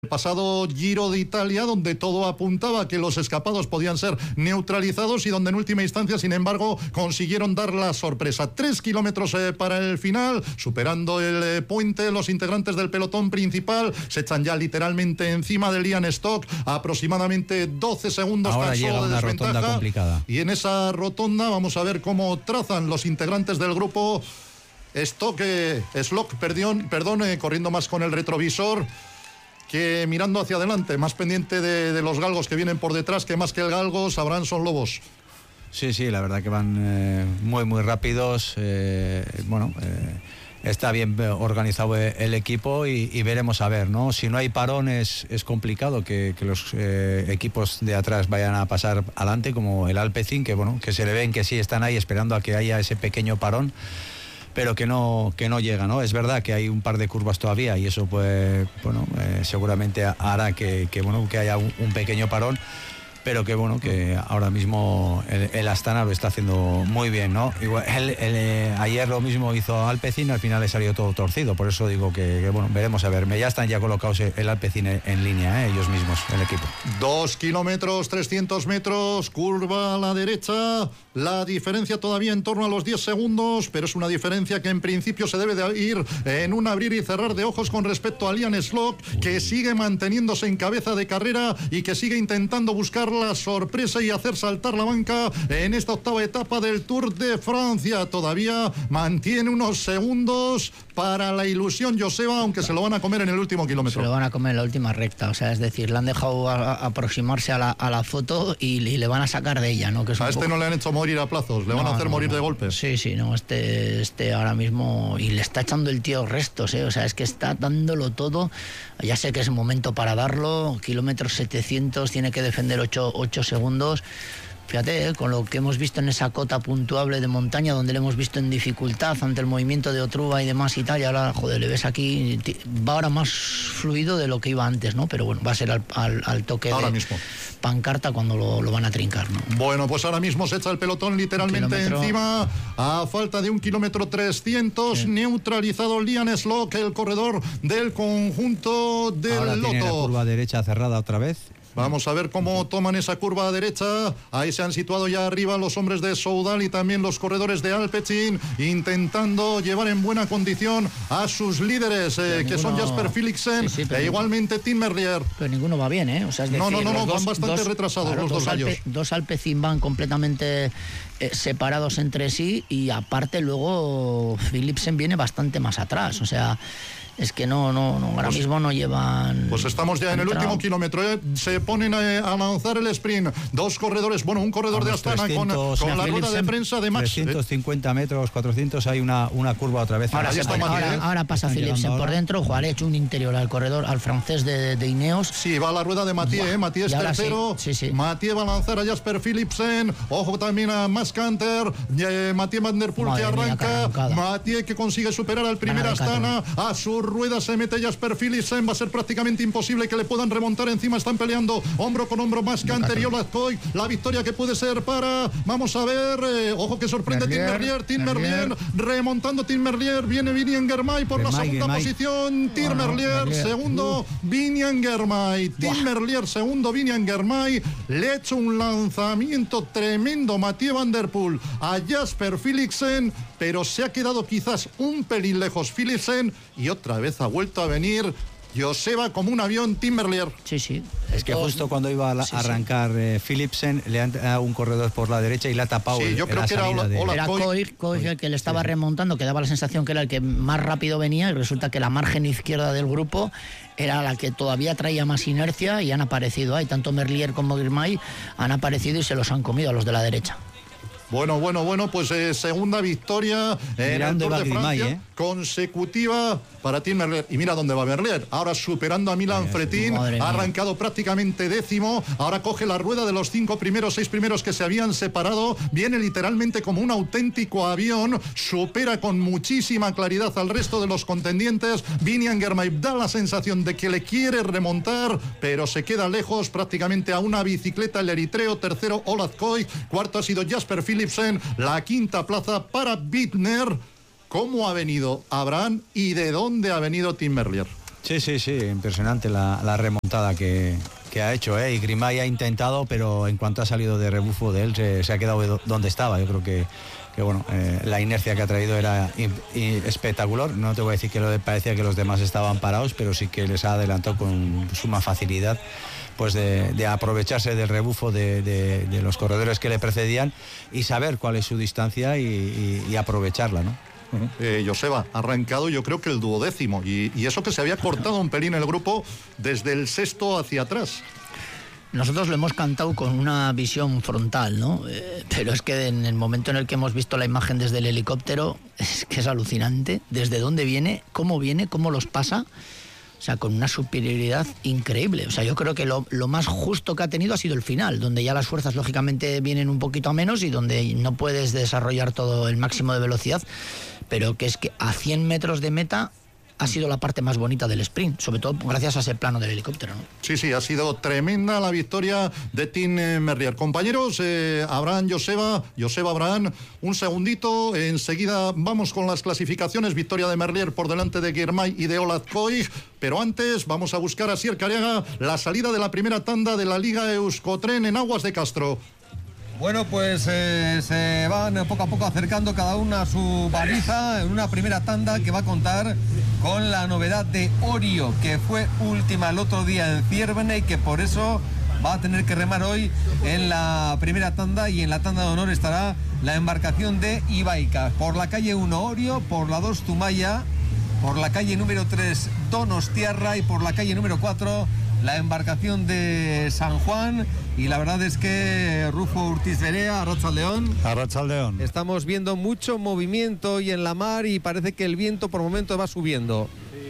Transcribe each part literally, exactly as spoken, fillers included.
El pasado Giro de Italia, donde todo apuntaba que los escapados podían ser neutralizados y donde en última instancia, sin embargo, consiguieron dar la sorpresa. Tres kilómetros eh, para el final, superando el eh, puente, los integrantes del pelotón principal se echan ya literalmente encima de Liam Stock, aproximadamente doce segundos Ahora tan llega solo de una desventaja. rotonda complicada. Y en esa rotonda vamos a ver cómo trazan los integrantes del grupo. Stock, eh, Slock, perdón, perdón eh, corriendo más con el retrovisor que mirando hacia adelante, más pendiente de, de los galgos que vienen por detrás, que más que el galgo sabrán son lobos. Sí, sí, la verdad que van eh, muy, muy rápidos. Eh, bueno, eh, está bien organizado el equipo y, y veremos a ver, ¿no? Si no hay parón es, es complicado que, que los eh, equipos de atrás vayan a pasar adelante, como el Alpecin, que bueno, que se le ven que sí están ahí esperando a que haya ese pequeño parón, pero que no que no llega, ¿no? Es verdad que hay un par de curvas todavía y eso pues bueno eh, seguramente hará que, que bueno que haya un, un pequeño parón, pero que bueno que ahora mismo el, el Astana lo está haciendo muy bien, ¿no? Igual, el, el, eh, ayer lo mismo hizo Alpecin, al final le salió todo torcido, por eso digo que, que bueno, veremos a ver. Ya están ya colocados el Alpecin en, en línea, ¿eh? Ellos mismos, el equipo. Dos kilómetros, trescientos metros, curva a la derecha, la diferencia todavía en torno a los diez segundos, pero es una diferencia que en principio se debe de ir en un abrir y cerrar de ojos con respecto a Liam Stock, que sigue manteniéndose en cabeza de carrera y que sigue intentando buscar la sorpresa y hacer saltar la banca en esta octava etapa del Tour de Francia. Todavía mantiene unos segundos para la ilusión Joseba, aunque se lo van a comer en el último kilómetro. Se lo van a comer en la última recta, o sea, es decir, le han dejado a, a aproximarse a la, a la foto y, y le van a sacar de ella, ¿no? Que es a un este poco... no le han hecho morir a plazos, le no, van a hacer no, morir no. de golpes. Sí, sí, no, este, este ahora mismo, y le está echando el tío restos, ¿eh? O sea, es que está dándolo todo. Ya sé que es un momento para darlo, kilómetros setecientos, tiene que defender ocho segundos. Fíjate, ¿eh? Con lo que hemos visto en esa cota puntuable de montaña, donde le hemos visto en dificultad ante el movimiento de Otruba y demás y tal, y ahora, joder, le ves aquí, va ahora más fluido de lo que iba antes, ¿no? Pero bueno, va a ser al, al, al toque ahora de mismo. pancarta cuando lo, lo van a trincar, ¿no? Bueno, pues ahora mismo se echa el pelotón literalmente encima, a falta de un kilómetro trescientos, sí. Neutralizado Liam Stock, el corredor del conjunto del ahora Lotto. Tiene la curva derecha cerrada otra vez. Vamos a ver cómo toman esa curva derecha. Ahí se han situado ya arriba los hombres de Soudal y también los corredores de Alpecin, intentando llevar en buena condición a sus líderes, eh, que ninguno... son Jasper Philipsen sí, sí, e igualmente Tim Merlier. Pero ninguno va bien, ¿eh? O sea, es decir, no, no, no, no, dos, van bastante dos, retrasados claro, los dos, dos gallos. Alpe, dos Alpecin van completamente eh, separados entre sí y aparte luego Philipsen viene bastante más atrás, o sea... Es que no, no, no ahora pues, mismo no llevan... Pues estamos ya en el último kilómetro, ¿eh? Se ponen a, a lanzar el sprint. Dos corredores, bueno, un corredor de Astana trescientos, con, con la rueda de prensa de Max. trescientos cincuenta metros, cuatrocientos, hay una, una curva otra vez. Ahora, está ahora, Matié, ahora, ahora pasa Philipsen por dentro, Juan, ha hecho un interior al corredor, al francés de, de Ineos. Sí, va a la rueda de Matié, ¿eh? Matié es tercero. Sí, sí, sí. Matié va a lanzar a Jasper Philipsen. Ojo también a Max Canter. Eh, Matié Van Der Poel Madre que arranca. Mía, Matié que consigue superar al primer Astana. A su rueda se mete Jasper Philipsen, va a ser prácticamente imposible que le puedan remontar encima, están peleando hombro con hombro más Canter y Olazcoy, la victoria que puede ser para, vamos a ver, eh, ojo que sorprende Tim Merlier, Tim Merlier, remontando Tim Merlier, viene Vinian Girmay por Germay, la segunda Germay. posición, Tim bueno, Merlier, Merlier, segundo, uh. Vinian Girmay, Tim Buah. Merlier, segundo, Vinian Girmay, le ha hecho un lanzamiento tremendo Mathieu Van Der Poel a Jasper Philipsen, pero se ha quedado quizás un pelín lejos Philipsen y otra vez ha vuelto a venir Joseba como un avión Tim Merlier. Sí, sí. Es que justo cuando iba a la, sí, arrancar eh, Philipsen, le han dado un corredor por la derecha y le ha tapado. Sí, el, yo creo que era Ola, de... Ola, era Koig, Koig el que le estaba sí. remontando, que daba la sensación que era el que más rápido venía y resulta que la margen izquierda del grupo era la que todavía traía más inercia y han aparecido ahí, tanto Merlier como Girmay han aparecido y se los han comido a los de la derecha. Bueno, bueno, bueno, pues eh, segunda victoria en el Tour de Francia, ¿eh? consecutiva para Tim Merlier. Y mira dónde va Merlier, ahora superando a Milan Fretin, ha arrancado prácticamente décimo, ahora coge la rueda de los cinco primeros, seis primeros que se habían separado, viene literalmente como un auténtico avión, supera con muchísima claridad al resto de los contendientes. Vinian Girmay da la sensación de que le quiere remontar, pero se queda lejos, prácticamente a una bicicleta el eritreo. Tercero Olazcoy, cuarto ha sido Jasper Philipsen, la quinta plaza para Bittner. ¿Cómo ha venido Abraham y de dónde ha venido Tim Merlier? Sí, sí, sí, impresionante la, la remontada que, que ha hecho, ¿eh? Y Grimay ha intentado, pero en cuanto ha salido de rebufo de él, se, se ha quedado donde estaba. Yo creo que, que bueno, eh, la inercia que ha traído era in, in, espectacular. No te voy a decir que lo de, parecía que los demás estaban parados, pero sí que les ha adelantado con suma facilidad, pues de, de aprovecharse del rebufo de, de, de los corredores que le precedían y saber cuál es su distancia y, y, y aprovecharla, ¿no? Eh, Joseba, arrancado yo creo que el duodécimo y, y eso que se había cortado un pelín el grupo desde el sexto hacia atrás. Nosotros lo hemos cantado con una visión frontal, ¿no? Eh, pero es que en el momento en el que hemos visto la imagen desde el helicóptero, es que es alucinante desde dónde viene, cómo viene, cómo los pasa. O sea, con una superioridad increíble. O sea, yo creo que lo, lo más justo que ha tenido ha sido el final, donde ya las fuerzas lógicamente vienen un poquito a menos y donde no puedes desarrollar todo el máximo de velocidad, pero que es que a cien metros de meta ha sido la parte más bonita del sprint, sobre todo gracias a ese plano del helicóptero, ¿no? Sí, sí, ha sido tremenda la victoria de Tim Merlier. Compañeros, eh, Abraham, Joseba, Joseba, Abraham, un segundito, enseguida vamos con las clasificaciones, victoria de Merlier por delante de Girmay y de Olad Koig, pero antes vamos a buscar a Sier Careaga la salida de la primera tanda de la Liga Euskotren en Aguas de Castro. Bueno, pues eh, se van poco a poco acercando cada una a su baliza en una primera tanda que va a contar con la novedad de Orio, que fue última el otro día en Ciervene y que por eso va a tener que remar hoy en la primera tanda, y en la tanda de honor estará la embarcación de Ibaica. Por la calle uno Orio, por la dos Zumaya, por la calle número tres Donostiarra y por la calle número cuatro la embarcación de San Juan. Y la verdad es que Rufo Urtiz Berea, Arratsaldeón. Arratsaldeón. Estamos viendo mucho movimiento hoy en la mar y parece que el viento por momentos va subiendo.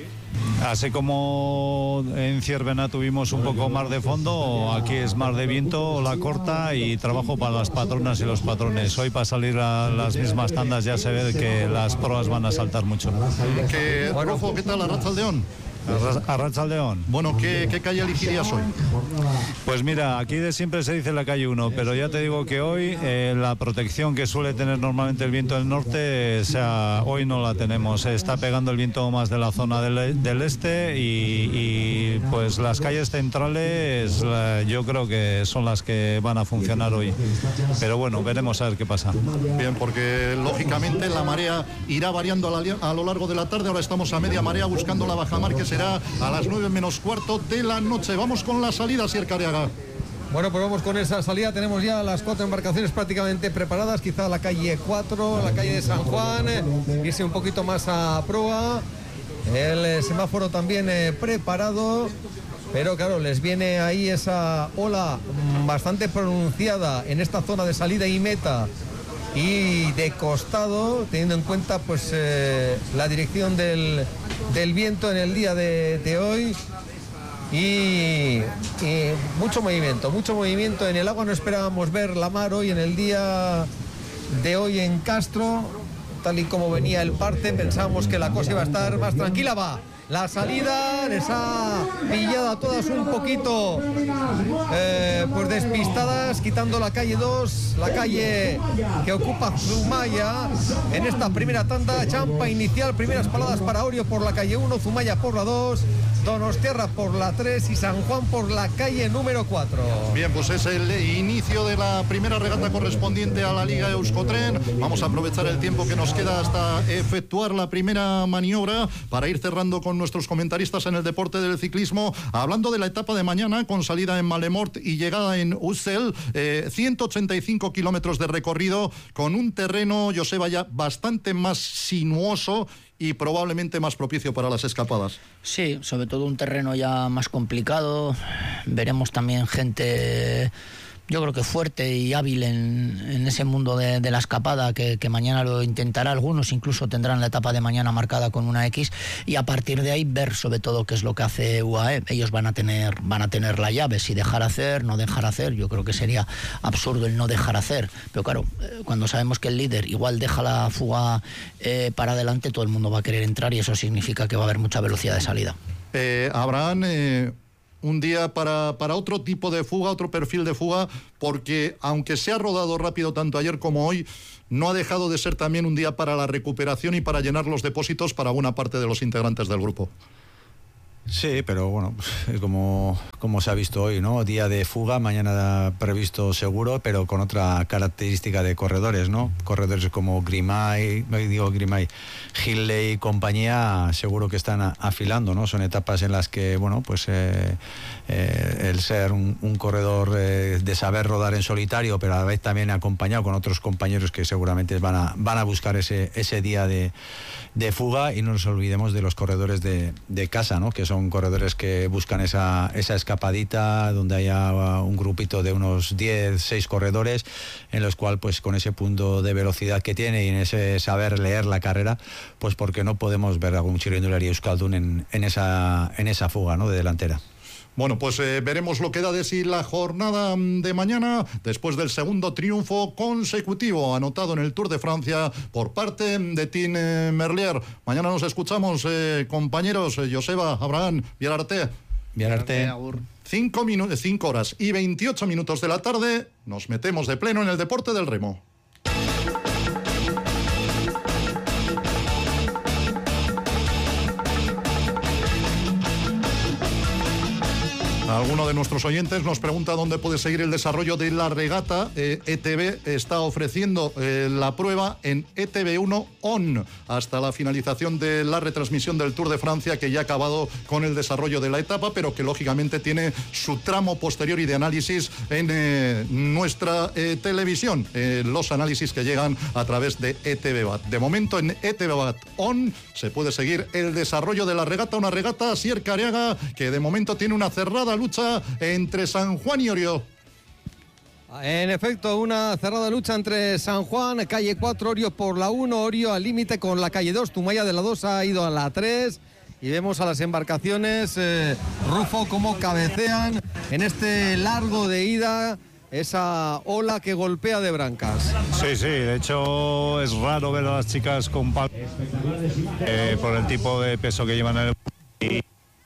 Así como en Ciervena tuvimos un poco mar de fondo, aquí es mar de viento, la corta y trabajo para las patronas y los patrones. Hoy para salir a las mismas tandas ya se ve que las proas van a saltar mucho. ¿Qué, Rufo, ¿qué tal, Arratsaldeón? Arratsaldeón. Bueno, ¿qué, ¿qué calle elegirías hoy? Pues mira, aquí de siempre se dice la calle uno, pero ya te digo que hoy eh, la protección que suele tener normalmente el viento del norte, o sea, hoy no la tenemos. Está pegando el viento más de la zona del, del este y, y pues las calles centrales la, yo creo que son las que van a funcionar hoy. Pero bueno, veremos a ver qué pasa. Bien, porque lógicamente la marea irá variando a, la, a lo largo de la tarde. Ahora estamos a media marea buscando la bajamar, que será a las nueve menos cuarto de la noche. Vamos con la salida, Sier Careaga. Bueno, pues vamos con esa salida. Tenemos ya las cuatro embarcaciones prácticamente preparadas. Quizá la calle cuatro, la calle de San Juan, irse un poquito más a proa. El semáforo también eh, preparado. Pero claro, les viene ahí esa ola bastante pronunciada en esta zona de salida y meta y de costado, teniendo en cuenta pues eh, la dirección del, del viento en el día de, de hoy y, y mucho movimiento, mucho movimiento en el agua. No esperábamos ver la mar hoy en el día de hoy en Castro, tal y como venía el parte, pensábamos que la cosa iba a estar más tranquila. Va la salida, les ha pillado a todas un poquito eh, pues despistadas, quitando la calle dos, la calle que ocupa Zumaya en esta primera tanda. Champa inicial, primeras paradas para Orio por la calle uno, Zumaya por la dos, Donostiarra por la tres y San Juan por la calle número cuatro. Bien, pues es el inicio de la primera regata correspondiente a la Liga Euskotren. Vamos a aprovechar el tiempo que nos queda hasta efectuar la primera maniobra para ir cerrando con nuestros comentaristas en el deporte del ciclismo, hablando de la etapa de mañana con salida en Malemort y llegada en Ussel, eh, ciento ochenta y cinco kilómetros de recorrido con un terreno, Joseba, ya bastante más sinuoso y probablemente más propicio para las escapadas. Sí, sobre todo un terreno ya más complicado. Veremos también gente, yo creo que fuerte y hábil en, en ese mundo de, de la escapada, que, que mañana lo intentará. Algunos incluso tendrán la etapa de mañana marcada con una X, y a partir de ahí ver sobre todo qué es lo que hace U A E. Ellos van a tener van a tener la llave, si dejar hacer, no dejar hacer. Yo creo que sería absurdo el no dejar hacer, pero claro, cuando sabemos que el líder igual deja la fuga eh, para adelante, todo el mundo va a querer entrar y eso significa que va a haber mucha velocidad de salida. Eh, Abraham, eh... un día para, para otro tipo de fuga, otro perfil de fuga, porque aunque se ha rodado rápido tanto ayer como hoy, no ha dejado de ser también un día para la recuperación y para llenar los depósitos para buena parte de los integrantes del grupo. Sí, pero bueno, como, como se ha visto hoy, ¿no? Día de fuga, mañana previsto seguro, pero con otra característica de corredores, ¿no? Corredores como Grimay, digo Grimay, Hindley y compañía, seguro que están afilando, ¿no? Son etapas en las que, bueno, pues eh, eh, el ser un, un corredor eh, de saber rodar en solitario, pero a la vez también acompañado con otros compañeros que seguramente van a, van a buscar ese, ese día de, de fuga, y no nos olvidemos de los corredores de, de casa, ¿no? Que son corredores que buscan esa, esa escapadita donde haya un grupito de unos diez, seis corredores en los cuales, pues con ese punto de velocidad que tiene y en ese saber leer la carrera, pues porque no podemos ver algún txirrindulari euskaldun en, en, esa, en esa fuga, ¿no? De delantera. Bueno, pues eh, veremos lo que da de sí la jornada de mañana, después del segundo triunfo consecutivo anotado en el Tour de Francia por parte de Tim eh, Merlier. Mañana nos escuchamos, eh, compañeros, eh, Joseba, Abraham, Bielarte. Bielarte. Cinco, minu- cinco horas y veintiocho minutos de la tarde, nos metemos de pleno en el deporte del remo. Alguno de nuestros oyentes nos pregunta dónde puede seguir el desarrollo de la regata. Eh, E T V está ofreciendo eh, la prueba en E T V uno On hasta la finalización de la retransmisión del Tour de Francia, que ya ha acabado con el desarrollo de la etapa, pero que lógicamente tiene su tramo posterior y de análisis en eh, nuestra eh, televisión. Eh, los análisis que llegan a través de E T V Bat. De momento en E T V Bat On se puede seguir el desarrollo de la regata, una regata Asier Careaga que de momento tiene una cerrada lucha entre San Juan y Orio. En efecto, una cerrada lucha entre San Juan, calle cuatro, Orio por la uno, Orio al límite con la calle dos, Zumaya de la dos ha ido a la tres, y vemos a las embarcaciones, eh, Rufo, cómo cabecean en este largo de ida, esa ola que golpea de brancas. Sí, sí, de hecho es raro ver a las chicas con pal eh, por el tipo de peso que llevan en el... Y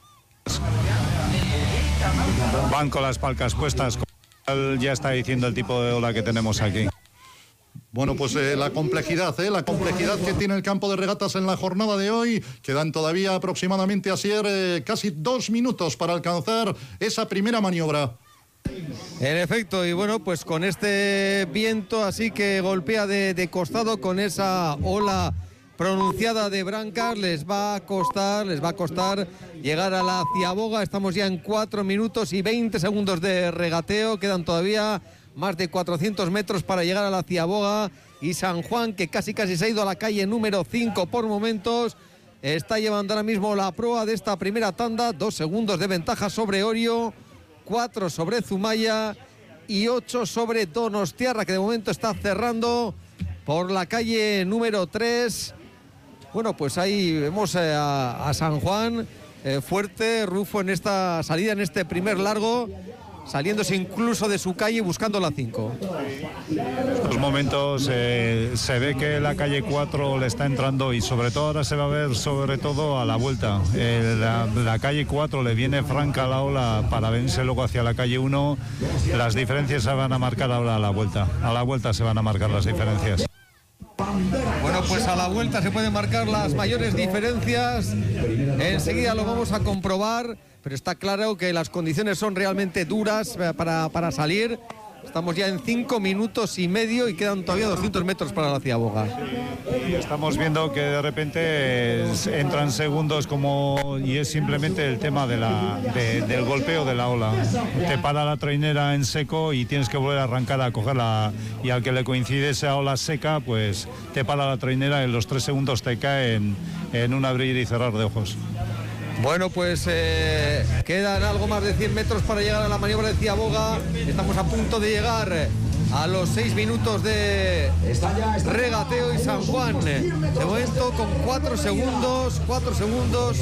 van con las palcas puestas, ya está diciendo el tipo de ola que tenemos aquí. Bueno, pues eh, la complejidad, eh, la complejidad que tiene el campo de regatas en la jornada de hoy. Quedan todavía aproximadamente así eh, casi dos minutos para alcanzar esa primera maniobra. En efecto, y bueno, pues con este viento así que golpea de, de costado, con esa ola pronunciada de brancas, les va a costar, les va a costar llegar a la ciaboga. Estamos ya en cuatro minutos y veinte segundos de regateo, quedan todavía más de cuatrocientos metros para llegar a la ciaboga, y San Juan, que casi casi se ha ido a la calle número cinco por momentos, está llevando ahora mismo la proa de esta primera tanda, dos segundos de ventaja sobre Orio, cuatro sobre Zumaya y ocho sobre Donostiarra, que de momento está cerrando por la calle número tres. Bueno, pues ahí vemos eh, a, a San Juan eh, fuerte, Rufo en esta salida, en este primer largo, saliéndose incluso de su calle buscando la cinco. En estos momentos eh, se ve que la calle cuatro le está entrando, y sobre todo ahora se va a ver sobre todo a la vuelta. Eh, la, la calle cuatro le viene franca la ola para venirse luego hacia la calle uno. Las diferencias se van a marcar ahora a la vuelta. A la vuelta se van a marcar las diferencias. Bueno, pues a la vuelta se pueden marcar las mayores diferencias. Enseguida lo vamos a comprobar, pero está claro que las condiciones son realmente duras para, para salir. Estamos ya en cinco minutos y medio y quedan todavía doscientos metros para la ciaboga. Estamos viendo que de repente es, entran segundos como, y es simplemente el tema de la, de, del golpeo de la ola. Te para la trainera en seco y tienes que volver a arrancar a cogerla, y al que le coincide esa ola seca, pues te para la trainera y en los tres segundos te cae en, en un abrir y cerrar de ojos. Bueno, pues eh, quedan algo más de cien metros para llegar a la maniobra de ciaboga. Estamos a punto de llegar a los seis minutos de regateo, y San Juan de momento con cuatro segundos, cuatro segundos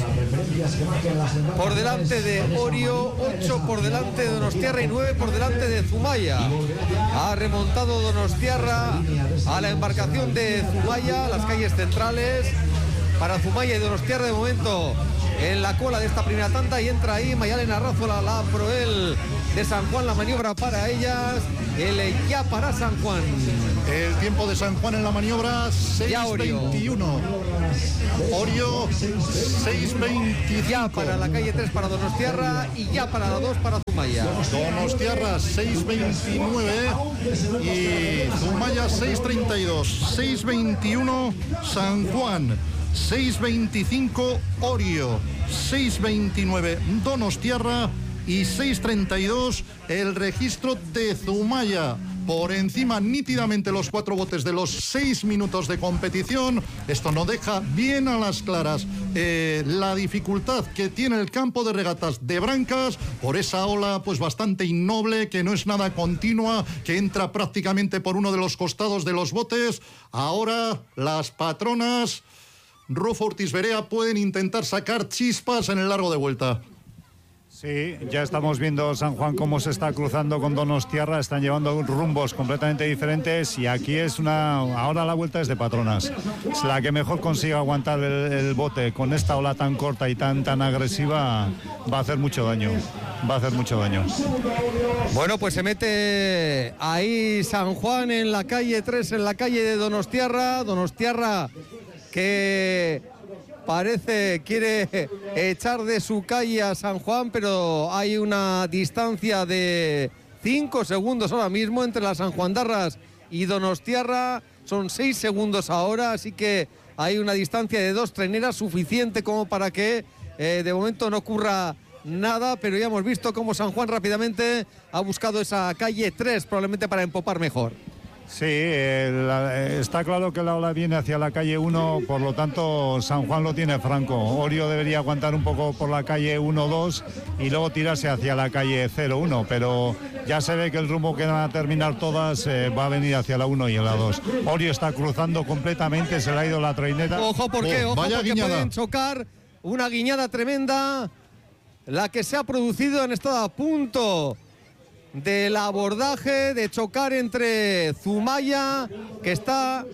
por delante de Orio, ocho por delante de Donostiarra y nueve por delante de Zumaya. Ha remontado Donostiarra a la embarcación de Zumaya, las calles centrales. Para Zumaya y Donostiarra de momento en la cola de esta primera tanda y entra ahí Mayalena Rázola, la Proel de San Juan, la maniobra para ellas, el ya para San Juan. El tiempo de San Juan en la maniobra, seis veintiuno. Orio, seis veinticinco. Ya para la calle tres para Donostiarra y ya para la dos para Zumaya. Donostiarra, seis veintinueve y Zumaya, seis treinta y dos. seis veintiuno San Juan, seis veinticinco Orio, seis veintinueve Donostiarra y seis treinta y dos el registro de Zumaya. Por encima nítidamente los cuatro botes de los seis minutos de competición. Esto nos deja bien a las claras eh, la dificultad que tiene el campo de regatas de Brancas por esa ola pues bastante innoble, que no es nada continua, que entra prácticamente por uno de los costados de los botes. Ahora las patronas Rufo Ortiz Berea pueden intentar sacar chispas en el largo de vuelta. Sí, ya estamos viendo San Juan cómo se está cruzando con Donostiarra, están llevando rumbos completamente diferentes y aquí es una, ahora la vuelta es de patronas. Es la que mejor consiga aguantar el, el bote con esta ola tan corta y tan, tan agresiva, va a hacer mucho daño, va a hacer mucho daño. Bueno, pues se mete ahí San Juan en la calle tres, en la calle de Donostiarra, Donostiarra que parece quiere echar de su calle a San Juan, pero hay una distancia de cinco segundos ahora mismo entre las sanjuandarras y Donostiarra. Son seis segundos ahora, así que hay una distancia de dos treneras suficiente como para que eh, de momento no ocurra nada, pero ya hemos visto cómo San Juan rápidamente ha buscado esa calle tres, probablemente para empopar mejor. Sí, el, está claro que la ola viene hacia la calle uno, por lo tanto San Juan lo tiene franco. Orio debería aguantar un poco por la calle uno dos y luego tirarse hacia la calle cero uno, pero ya se ve que el rumbo que van a terminar todas eh, va a venir hacia la uno y en la dos. Orio está cruzando completamente, se le ha ido la traineta. Ojo porque, oh, ojo vaya porque guiñada. Pueden chocar, una guiñada tremenda, la que se ha producido, han estado a punto del abordaje, de chocar entre Zumaya, que está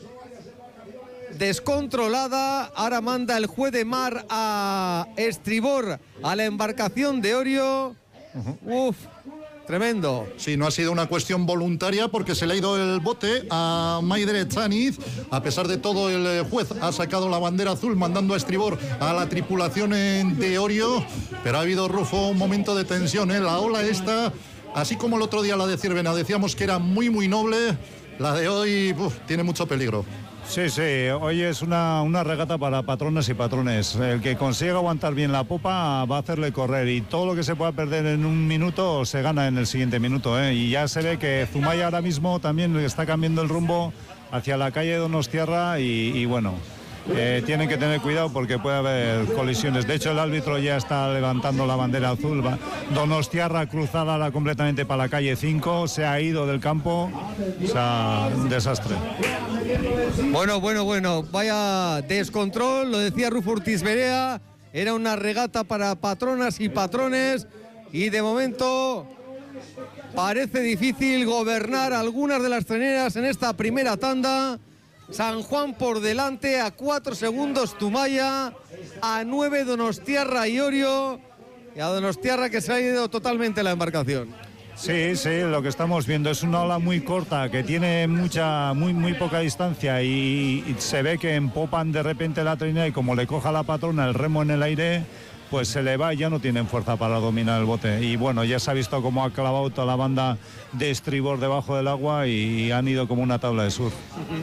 descontrolada. Ahora manda el juez de mar a estribor a la embarcación de Orio. Uh-huh. Uf, tremendo. Sí, no ha sido una cuestión voluntaria porque se le ha ido el bote a Maidre Chaniz. A pesar de todo, el juez ha sacado la bandera azul mandando a estribor a la tripulación de Orio, pero ha habido, Rufo, un momento de tensión, ¿eh? La ola esta, así como el otro día la de Cirvena decíamos que era muy muy noble, la de hoy uf, tiene mucho peligro. Sí, sí, hoy es una, una regata para patronas y patrones. El que consiga aguantar bien la popa va a hacerle correr y todo lo que se pueda perder en un minuto se gana en el siguiente minuto, ¿eh? Y ya se ve que Zumaya ahora mismo también está cambiando el rumbo hacia la calle Donostiarra y, y bueno, Eh, tienen que tener cuidado porque puede haber colisiones. De hecho, el árbitro ya está levantando la bandera azul. Donostiarra cruzada ahora completamente para la calle cinco, se ha ido del campo. O sea, un desastre. Bueno, bueno, bueno, vaya descontrol, lo decía Rufo Ortiz Berea, era una regata para patronas y patrones y de momento parece difícil gobernar algunas de las treneras en esta primera tanda. San Juan por delante, a cuatro segundos Zumaya, a nueve Donostiarra y Orio, y a Donostiarra que se ha ido totalmente la embarcación. Sí, sí, lo que estamos viendo es una ola muy corta que tiene mucha, muy, muy poca distancia y, y se ve que empopan de repente la trinea y como le coja la patrona el remo en el aire, pues se le va y ya no tienen fuerza para dominar el bote. Y bueno, ya se ha visto cómo ha clavado toda la banda de estribor debajo del agua y han ido como una tabla de surf.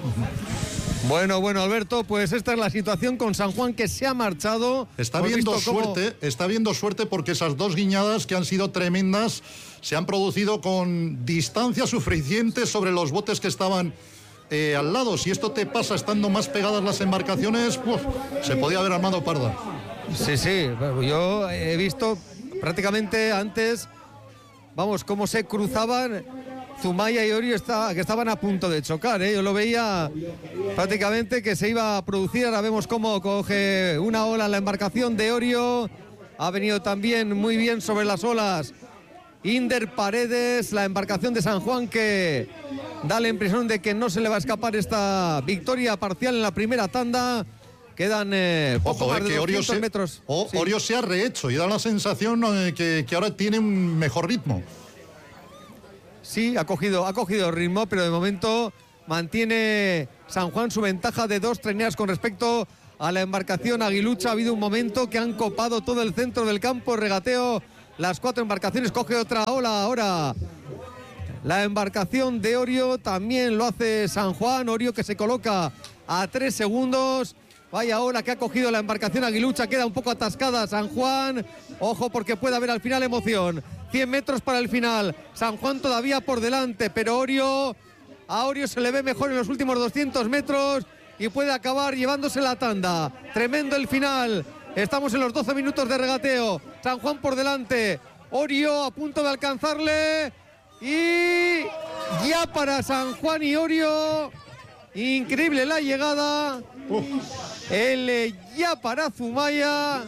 Bueno, bueno, Alberto, pues esta es la situación con San Juan que se ha marchado. Está viendo suerte, cómo... está viendo suerte porque esas dos guiñadas que han sido tremendas se han producido con distancia suficiente sobre los botes que estaban eh, al lado. Si esto te pasa estando más pegadas las embarcaciones, uf, se podía haber armado parda. Sí, sí, yo he visto prácticamente antes, vamos, cómo se cruzaban Zumaya y Orio, está, que estaban a punto de chocar, ¿eh? Yo lo veía prácticamente que se iba a producir. Ahora vemos cómo coge una ola la embarcación de Orio, ha venido también muy bien sobre las olas Inder Paredes, la embarcación de San Juan, que da la impresión de que no se le va a escapar esta victoria parcial en la primera tanda. Quedan eh, poco Ojo, más eh, de que Orio doscientos se, metros. o, Sí. Orio se ha rehecho y da la sensación eh, que, que ahora tiene un mejor ritmo. Sí, ha cogido, ha cogido ritmo, pero de momento mantiene San Juan su ventaja de dos treneas con respecto a la embarcación Aguilucha. Ha habido un momento que han copado todo el centro del campo, regateo las cuatro embarcaciones, coge otra ola ahora. La embarcación de Orio también lo hace San Juan, Orio que se coloca a tres segundos. Vaya ola que ha cogido la embarcación Aguilucha, queda un poco atascada San Juan. Ojo porque puede haber al final emoción. cien metros para el final, San Juan todavía por delante, pero Orio, a Orio se le ve mejor en los últimos doscientos metros y puede acabar llevándose la tanda. Tremendo el final, estamos en los doce minutos de regateo, San Juan por delante, Orio a punto de alcanzarle y ya para San Juan y Orio, increíble la llegada, el eh, ya para Zumaya.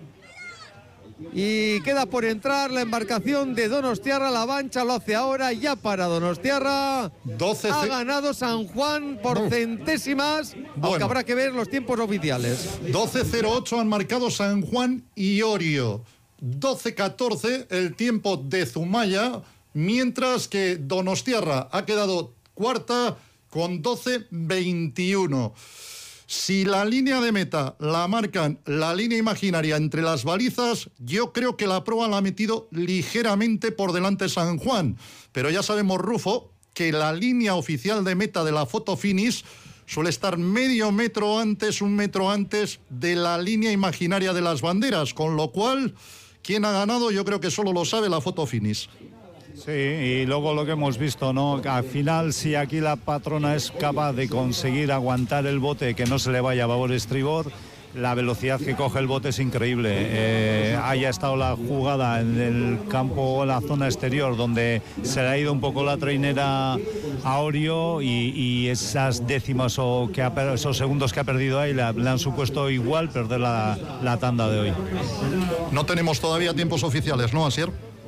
Y queda por entrar la embarcación de Donostiarra, la Vancha lo hace ahora, ya para Donostiarra. doce Ha ganado San Juan por Uf. centésimas, Bueno. aunque habrá que ver los tiempos oficiales. doce cero ocho han marcado San Juan y Orio. doce catorce el tiempo de Zumaya, mientras que Donostiarra ha quedado cuarta con doce veintiuno. Si la línea de meta la marcan la línea imaginaria entre las balizas, yo creo que la proa la ha metido ligeramente por delante San Juan. Pero ya sabemos, Rufo, que la línea oficial de meta de la foto finish suele estar medio metro antes, un metro antes de la línea imaginaria de las banderas, con lo cual, ¿quién ha ganado? Yo creo que solo lo sabe la foto finish. Sí, y luego lo que hemos visto, ¿no? Que al final, si aquí la patrona es capaz de conseguir aguantar el bote, que no se le vaya a babor estribor, la velocidad que coge el bote es increíble. Eh, haya estado la jugada en el campo, en la zona exterior, donde se le ha ido un poco la trainera a Orio y, y esas décimas o que ha, esos segundos que ha perdido ahí le, le han supuesto igual perder la, la tanda de hoy. No tenemos todavía tiempos oficiales, ¿no, Asier?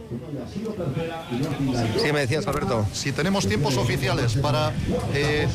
Sí, me decías, Alberto. Si tenemos tiempos oficiales para eh,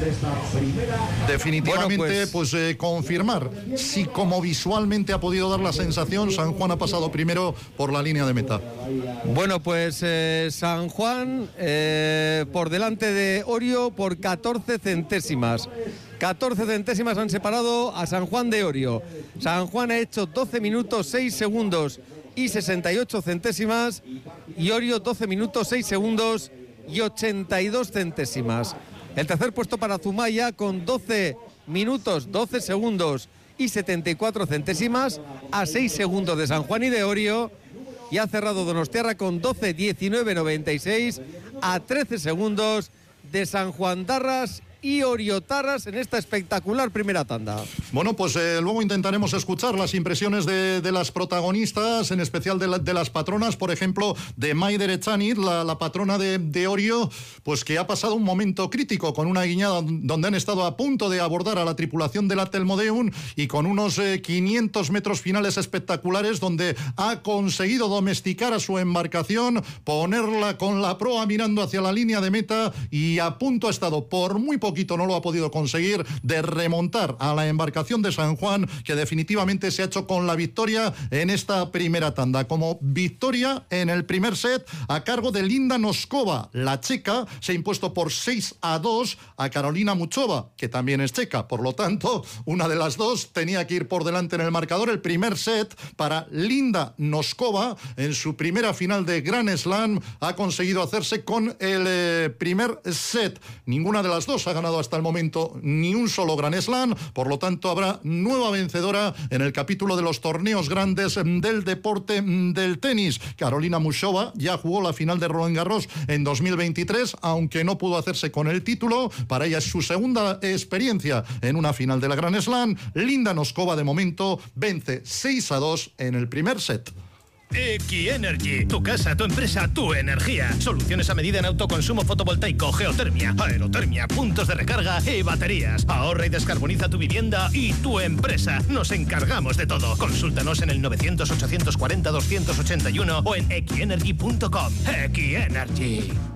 definitivamente Bueno, pues, pues, eh, confirmar si como visualmente ha podido dar la sensación, San Juan ha pasado primero por la línea de meta. Bueno, pues eh, San Juan eh, por delante de Orio por catorce centésimas. catorce centésimas han separado a San Juan de Orio. San Juan ha hecho doce minutos seis segundos y sesenta y ocho centésimas y Orio doce minutos seis segundos y ochenta y dos centésimas. El tercer puesto para Zumaya con doce minutos doce segundos y setenta y cuatro centésimas a seis segundos de San Juan y de Orio, y ha cerrado Donostiarra con doce diecinueve noventa y seis a trece segundos de San Juan Darras y Oriotarras en esta espectacular primera tanda. Bueno, pues eh, luego intentaremos escuchar las impresiones de, de las protagonistas, en especial de, la, de las patronas, por ejemplo, de Maider Echanit, la, la patrona de, de Orio, pues que ha pasado un momento crítico con una guiñada donde han estado a punto de abordar a la tripulación del Atelmodeum y con unos eh, quinientos metros finales espectaculares donde ha conseguido domesticar a su embarcación, ponerla con la proa mirando hacia la línea de meta y a punto ha estado por muy poco poquito no lo ha podido conseguir, de remontar a la embarcación de San Juan, que definitivamente se ha hecho con la victoria en esta primera tanda. Como victoria en el primer set a cargo de Linda Noskova. La checa se ha impuesto por seis a dos a Karolina Muchova, que también es checa. Por lo tanto, una de las dos tenía que ir por delante en el marcador. El primer set para Linda Noskova en su primera final de Grand Slam ha conseguido hacerse con el eh, primer set. Ninguna de las dos ha ganado hasta el momento ni un solo Grand Slam, por lo tanto habrá nueva vencedora en el capítulo de los torneos grandes del deporte del tenis. Karolina Muchova ya jugó la final de Roland Garros en dos mil veintitrés, aunque no pudo hacerse con el título. Para ella es su segunda experiencia en una final de la Grand Slam. Linda Noskova de momento vence seis a dos en el primer set. Equi-Energy, tu casa, tu empresa, tu energía. Soluciones a medida en autoconsumo fotovoltaico, geotermia, aerotermia, puntos de recarga y baterías. Ahorra y descarboniza tu vivienda y tu empresa. Nos encargamos de todo. Consúltanos en el novecientos ochocientos cuarenta doscientos ochenta y uno o en equi energy punto com. Equi-Energy.